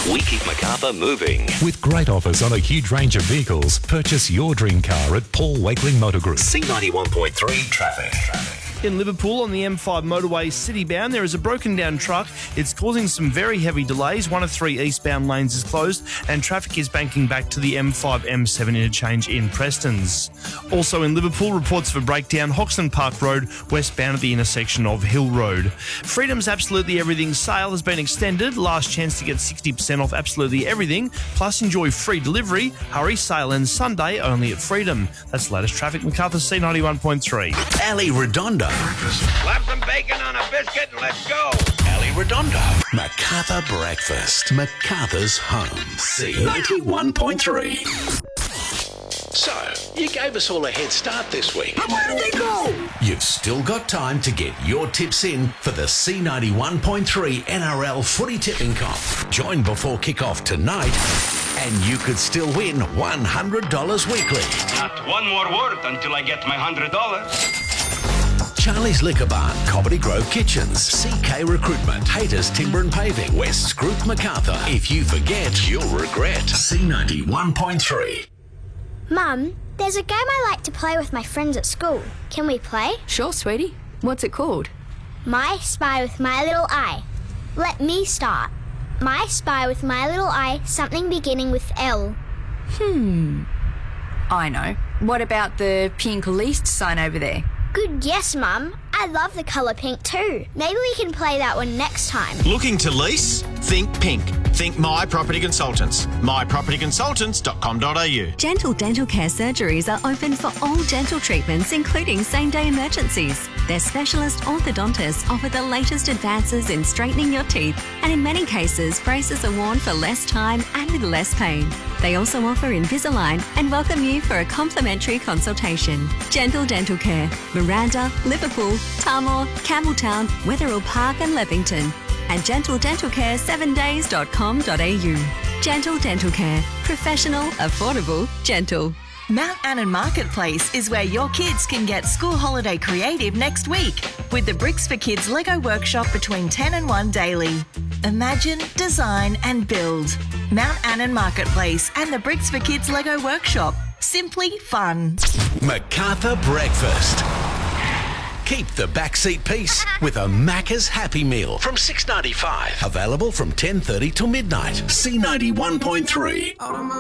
We keep Macarthur moving. With great offers on a huge range of vehicles, purchase your dream car at Paul Wakeling Motor Group. C91.3 traffic. In Liverpool on the M5 motorway citybound, there is a broken down truck. It's causing some very heavy delays. One of 3 eastbound lanes is closed and traffic is banking back to the M5 M7 interchange in Prestons. Also in Liverpool, reports of a breakdown Hoxton Park Road westbound at the intersection of Hill Road. Freedom's Absolutely Everything sale has been extended. Last chance to get 60% off absolutely everything, plus enjoy free delivery. Hurry, sale ends Sunday only at Freedom. That's the latest traffic. Macarthur C91.3. Ali Redondo. Slap some bacon on a biscuit and let's go. Ali Redondo. Macarthur Breakfast. Macarthur's home. C91.3. So, you gave us all a head start this week. But where did they go? You've still got time to get your tips in for the C91.3 NRL footy tipping comp. Join before kick-off tonight and you could still win $100 weekly. Not one more word until I get my $100. Charlie's Liquor Barn, Comedy Grove Kitchens, CK Recruitment, Haters Timber and Paving, West's Group Macarthur. If you forget, you'll regret. C91.3. Mum, there's a game I like to play with my friends at school. Can we play? Sure, sweetie. What's it called? My Spy with My Little Eye. Let me start. My Spy with My Little Eye, something beginning with L. I know. What about the pink leased sign over there? Good guess, Mum. I love the colour pink too. Maybe we can play that one next time. Looking to lease? Think pink. Think My Property Consultants. mypropertyconsultants.com.au. Gentle Dental Care surgeries are open for all dental treatments, including same-day emergencies. Their specialist orthodontists offer the latest advances in straightening your teeth, and in many cases, braces are worn for less time and with less pain. They also offer Invisalign and welcome you for a complimentary consultation. Gentle Dental Care, Miranda, Liverpool, Tamworth, Campbelltown, Wetherill Park and Leppington. And gentledentalcare7days.com.au. Gentle Dental Care. Professional, affordable, gentle. Mount Annan Marketplace is where your kids can get school holiday creative next week with the Bricks for Kids Lego workshop between 10 and 1 daily. Imagine, design and build. Mount Annan Marketplace and the Bricks for Kids Lego workshop. Simply fun. Macarthur Breakfast. Keep the backseat peace with a Macca's Happy Meal from $6.95. Available from 10:30 till midnight. C91.3.